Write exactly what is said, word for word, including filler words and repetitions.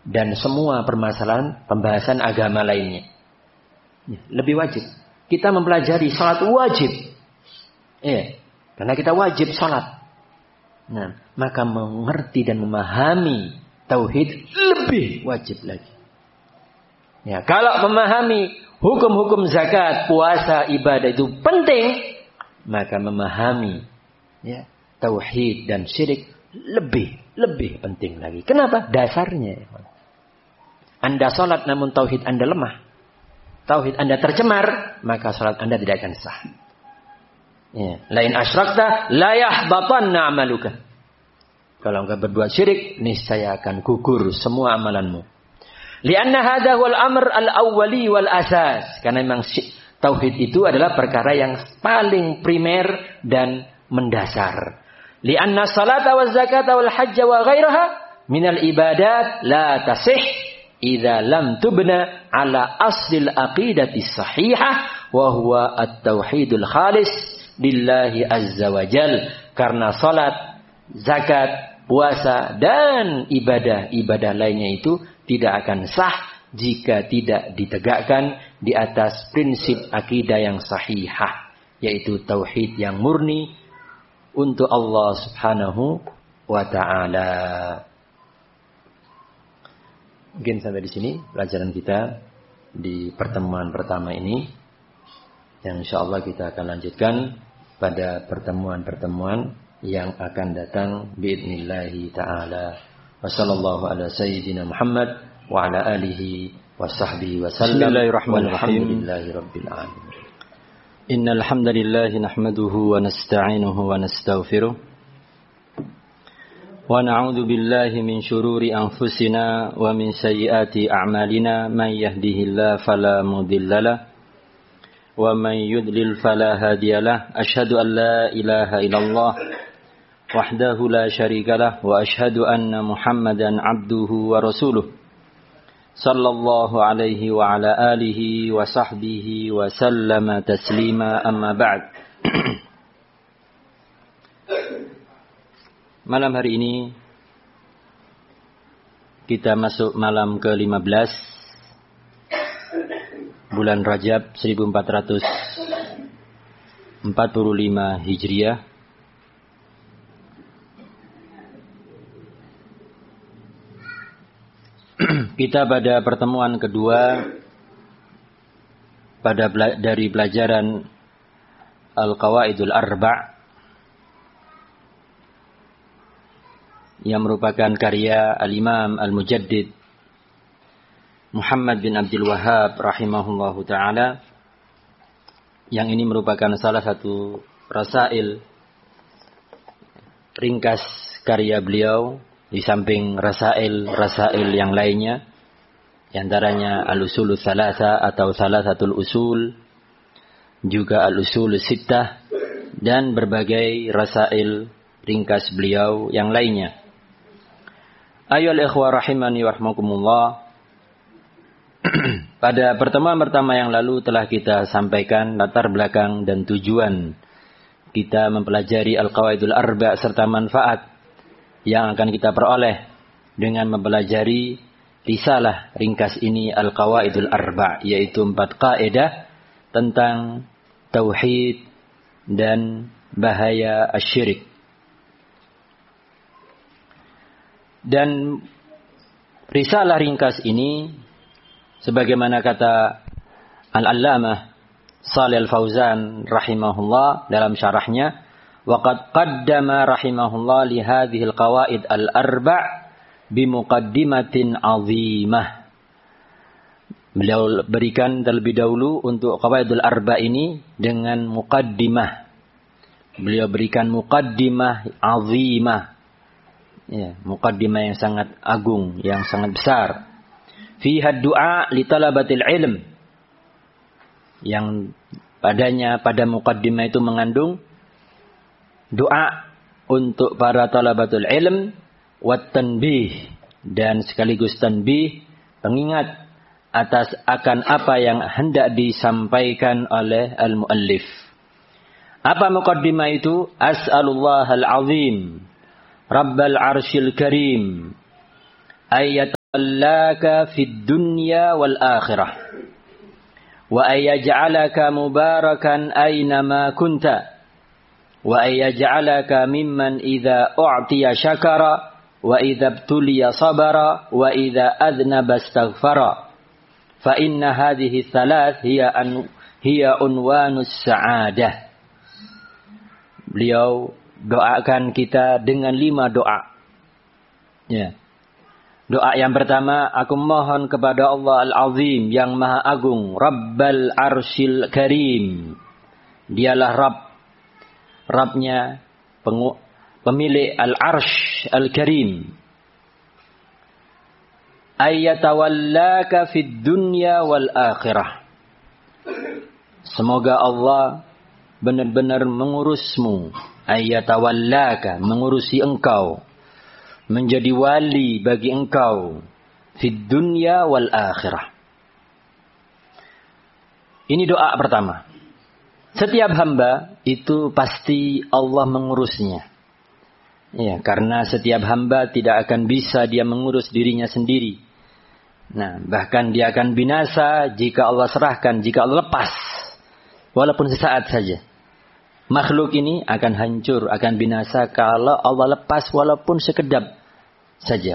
dan semua permasalahan pembahasan agama lainnya. Lebih wajib. Kita mempelajari salat wajib. Iya, karena kita wajib salat. Nah, maka mengerti dan memahami tauhid lebih wajib lagi. Ya, kalau memahami hukum-hukum zakat, puasa, ibadah itu penting, maka memahami ya, tauhid dan syirik lebih lebih penting lagi. Kenapa? Dasarnya. Anda salat namun tauhid Anda lemah, tauhid Anda tercemar, maka salat Anda tidak akan sah. Ya. Lain asyrakta la yahbatanna amaluka. Kalau engkau berbuat syirik, niscaya akan gugur semua amalanmu. Lianna hadha wal amr al-awwali wal asas. Karena memang tauhid itu adalah perkara yang paling primer dan mendasar. Lianna salata wal zakata wal hajja wa ghairaha minal ibadat la tasih idza lam tubna ala aslil aqidati sahihah wa huwa at-tauhidul khalis lillahi azza wa jal. Karena salat, zakat, puasa dan ibadah-ibadah lainnya itu tidak akan sah jika tidak ditegakkan di atas prinsip akidah yang sahihah, yaitu tauhid yang murni untuk Allah Subhanahu wa taala. Mungkin sampai di sini pelajaran kita di pertemuan pertama ini. Yang insyaallah kita akan lanjutkan pada pertemuan-pertemuan yang akan datang biidznillah taala. Wa sallallahu ala sayyidina Muhammad wa ala alihi wa sahbihi wa sallam. Bismillahirrahmanirrahim. Alhamdulillahi rabbil alamin. Innal hamdalillah nahmaduhu wa nasta'inuhu wa nastaghfiruh. Wa na'udzu billahi min shururi anfusina wa min sayyiati a'malina. Man yahdihillahu fala mudhillalah wa man yudlil fala hadiyalah. Asyhadu an la ilaha illallah wahdahu la syarikalah wa asyhadu anna Muhammadan abduhu wa rasuluh sallallahu alaihi wa ala alihi wa sahbihi wa sallama taslima, amma ba'd. Malam hari ini kita masuk malam ke lima belas bulan Rajab seribu empat ratus empat puluh lima Hijriah. Kita pada pertemuan kedua pada dari pelajaran Al-Qawaidul Arba' yang merupakan karya Al-Imam Al-Mujaddid Muhammad bin Abdul Wahhab rahimahullahu taala, yang ini merupakan salah satu rasail ringkas karya beliau di samping rasail-rasail yang lainnya, di antaranya Al-Usul Tsalatsa atau Salasatul Usul, juga Al-Usul Sittah, dan berbagai rasail ringkas beliau yang lainnya. Ayyuhal ikhwah rahimani wa rahmakumullah. Pada pertemuan pertama yang lalu telah kita sampaikan latar belakang dan tujuan kita mempelajari Al-Qawaidul Arba' serta manfaat yang akan kita peroleh dengan mempelajari risalah ringkas ini Al-Qawaidul Arba', yaitu empat kaidah tentang tauhid dan bahaya asyirik. Dan risalah ringkas ini, sebagaimana kata Al-Allamah Shalih Al-Fauzan rahimahullah dalam syarahnya, waqad qaddama rahimahullah li hadhil qawaid al-arba' bi muqaddimatin 'azimah. Beliau berikan terlebih dahulu untuk qawaidul arba' ini dengan muqaddimah. Beliau berikan muqaddimah 'azimah. Ya, muqaddimah yang sangat agung, yang sangat besar. Fiha du'a li talabatil ilm. Yang padanya pada muqaddimah itu mengandung doa untuk para talabatul ilm, wat tanbih, dan sekaligus tanbih, pengingat atas akan apa yang hendak disampaikan oleh al-muallif. Apa muqaddimah itu? As'alullahal azim Rabbal arsyil karim ayat laka fid dunya wal akhirah wa ayyaj'alaka mubarakan aina ma kunta wa ayyaj'alaka mimman idza u'tiya syakara wa idza ibtuliya sabara wa idza adnaba astaghfara fa inna hadhihi thalath hiya an hiya unwanus sa'adah. Beliau doakan kita dengan lima doa. Ya. Doa yang pertama, aku mohon kepada Allah Al-Azim yang Maha Agung, Rabbal Arsyil Karim. Dialah Rabb, Rabbnya pemilik Al-Arsh Al-Karim. Ayyatawallaka fid dunya wal akhirah. Semoga Allah benar-benar mengurusmu. Ayyatawallaka, mengurusi engkau. Menjadi wali bagi engkau. Fid dunya wal akhirah. Ini doa pertama. Setiap hamba itu pasti Allah mengurusnya. Ya, karena setiap hamba tidak akan bisa dia mengurus dirinya sendiri. Nah, bahkan dia akan binasa jika Allah serahkan, jika Allah lepas. Walaupun sesaat saja. Makhluk ini akan hancur, akan binasa kalau Allah lepas walaupun sekedap saja.